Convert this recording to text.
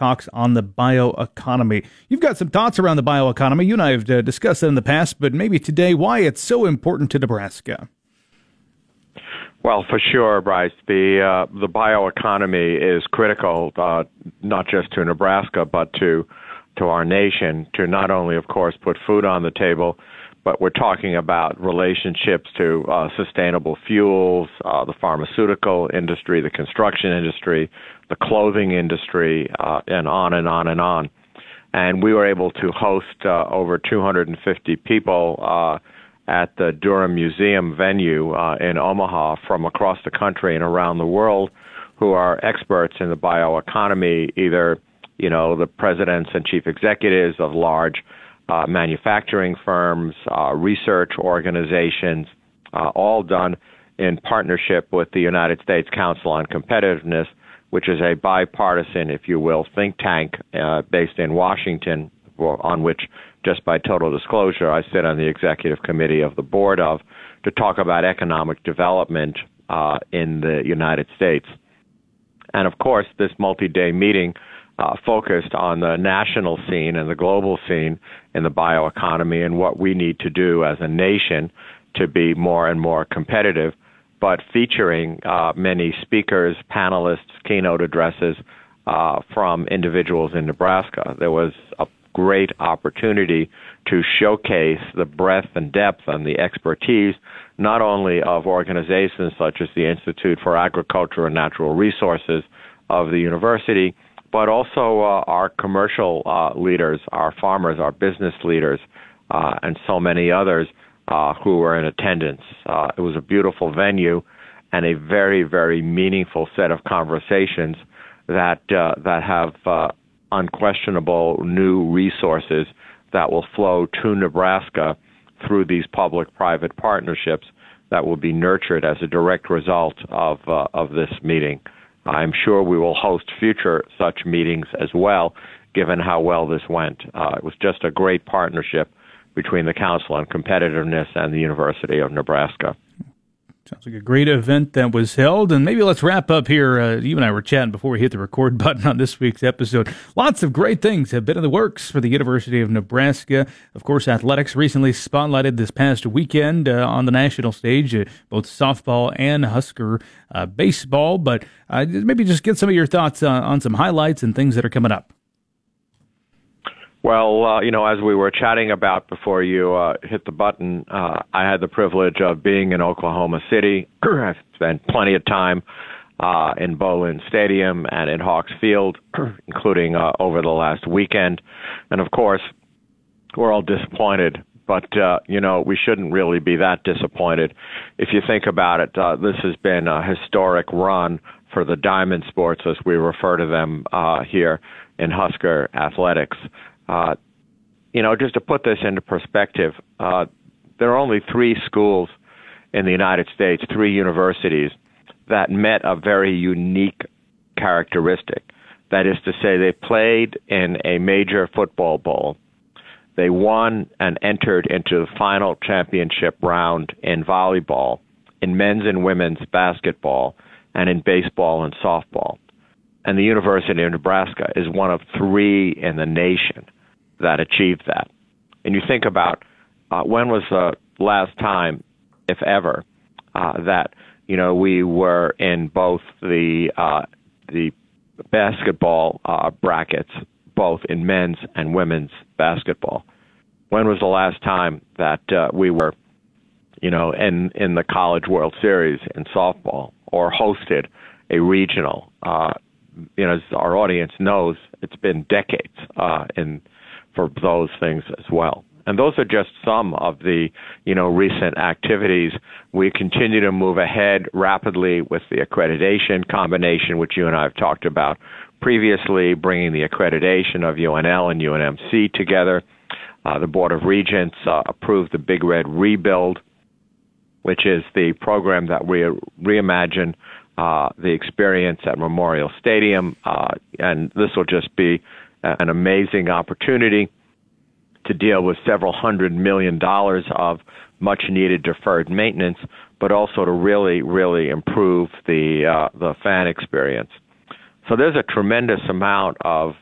talks on the bioeconomy. You've got some thoughts around the bioeconomy. You and I have discussed it in the past, but maybe today why it's so important to Nebraska. Well, for sure, Bryce, the bioeconomy is critical, not just to Nebraska, but to our nation, to not only, of course, put food on the table, but we're talking about relationships to sustainable fuels, the pharmaceutical industry, the construction industry, the clothing industry, and on and on and on. And we were able to host over 250 people at the Durham Museum venue in Omaha from across the country and around the world who are experts in the bioeconomy, either, the presidents and chief executives of large manufacturing firms, research organizations, all done in partnership with the United States Council on Competitiveness, which is a bipartisan, if you will, think tank based in Washington, on which, just by total disclosure, I sit on the executive committee of the board of, to talk about economic development in the United States. And of course, this multi-day meeting focused on the national scene and the global scene in the bioeconomy and what we need to do as a nation to be more and more competitive, but featuring many speakers, panelists, keynote addresses from individuals in Nebraska. There was a great opportunity to showcase the breadth and depth and the expertise not only of organizations such as the Institute for Agriculture and Natural Resources of the university, but also our commercial leaders, our farmers, our business leaders, and so many others who were in attendance. It was a beautiful venue and a very, very meaningful set of conversations that have unquestionable new resources that will flow to Nebraska through these public-private partnerships that will be nurtured as a direct result of this meeting. I'm sure we will host future such meetings as well, given how well this went. It was just a great partnership between the Council on Competitiveness and the University of Nebraska. Sounds like a great event that was held, and maybe let's wrap up here. You and I were chatting before we hit the record button on this week's episode. Lots of great things have been in the works for the University of Nebraska. Of course, athletics recently spotlighted this past weekend on the national stage, both softball and Husker baseball. But maybe just get some of your thoughts on some highlights and things that are coming up. Well, as we were chatting about before you hit the button, I had the privilege of being in Oklahoma City. I've spent plenty of time in Bolin Stadium and in Hawks Field, including over the last weekend. And, of course, we're all disappointed. But, we shouldn't really be that disappointed. If you think about it, this has been a historic run for the diamond sports, as we refer to them here in Husker athletics. Just to put this into perspective, there are only 3 schools in the United States, 3 universities, that met a very unique characteristic. That is to say, they played in a major football bowl. They won and entered into the final championship round in volleyball, in men's and women's basketball, and in baseball and softball. And the University of Nebraska is one of 3 in the nation that achieved that. And you think about when was the last time, if ever, that we were in both the basketball brackets, both in men's and women's basketball. When was the last time that we were, in the College World Series in softball or hosted a regional? As our audience knows, it's been decades for those things as well. And those are just some of the, recent activities. We continue to move ahead rapidly with the accreditation combination, which you and I have talked about previously, bringing the accreditation of UNL and UNMC together. The Board of Regents approved the Big Red Rebuild, which is the program that we reimagine the experience at Memorial Stadium, and this will just be an amazing opportunity to deal with several $100 million of much-needed deferred maintenance, but also to really, really improve the fan experience. So there's a tremendous amount of